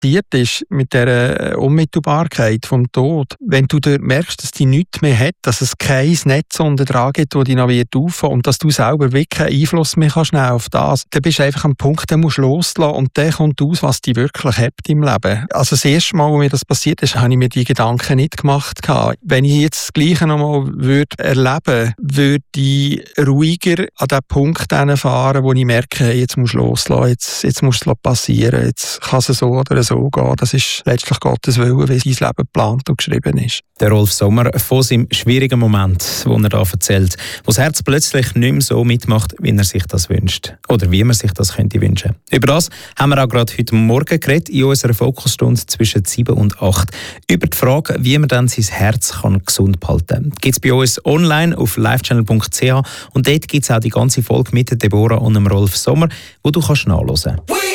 passiert ist mit der Unmittelbarkeit vom Tod, wenn du merkst, dass die nichts mehr hat, dass es kein Netz unten dran gibt, das dich noch auffangen und dass du selber wirklich keinen Einfluss mehr kannst auf das, dann bist du einfach am Punkt, den musst du loslassen und dann kommt aus, was dich wirklich hat im Leben. Also das erste Mal, wo mir das passiert ist, habe ich mir die Gedanken nicht gemacht. Wenn ich jetzt das Gleiche nochmal erleben würde ich ruhiger an den Punkt fahren, wo ich merke, hey, jetzt musst du loslassen, jetzt muss es passieren, jetzt kann es so oder so gehen. Das ist letztlich Gottes Wille, wie sein Leben geplant und geschrieben ist. Der Rolf Sommer von seinem schwierigen Moment, wo er da erzählt, wo das Herz plötzlich nicht mehr so mitmacht, wie er sich das wünscht. Oder wie man sich das könnte wünschen. Über das haben wir auch gerade heute Morgen geredet, in unserer Fokusstunde zwischen 7 und 8. Über die Frage, wie man dann sein Herz gesund behalten kann. Gibt es bei uns online auf livechannel.ch und dort gibt es auch die ganze Folge mit Deborah und dem Rolf Sommer, wo du nachhören kannst.